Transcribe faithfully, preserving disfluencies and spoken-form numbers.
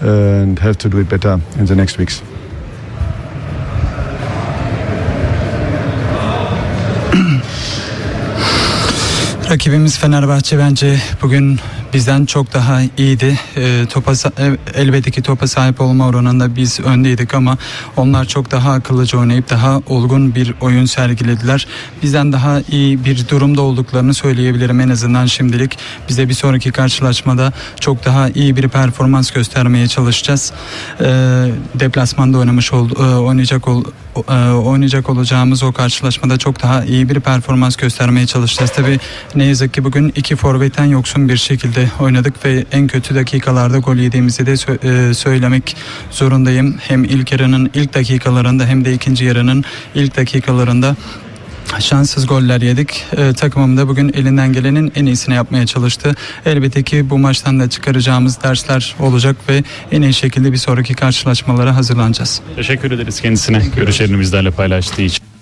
and have to do it better in the next weeks. Rakibimiz Fenerbahçe bence bugün bizden çok daha iyiydi. E, topa elbette ki topa sahip olma oranında biz öndeydik ama onlar çok daha akıllıca oynayıp daha olgun bir oyun sergilediler. Bizden daha iyi bir durumda olduklarını söyleyebilirim en azından şimdilik. Bize bir sonraki karşılaşmada çok daha iyi bir performans göstermeye çalışacağız. E, deplasmanda oynamış ol, e, oynayacak ol, e, oynayacak olacağımız o karşılaşmada çok daha iyi bir performans göstermeye çalışacağız. Tabii ne yazık ki bugün iki forvetten yoksun bir şekilde oynadık ve en kötü dakikalarda gol yediğimizi de sö- e, söylemek zorundayım. Hem ilk yarının ilk dakikalarında hem de ikinci yarının ilk dakikalarında şanssız goller yedik. E, takımım da bugün elinden gelenin en iyisini yapmaya çalıştı. Elbette ki bu maçtan da çıkaracağımız dersler olacak ve en iyi şekilde bir sonraki karşılaşmalara hazırlanacağız. Teşekkür ederiz kendisine görüşlerini bizlerle paylaştığı için.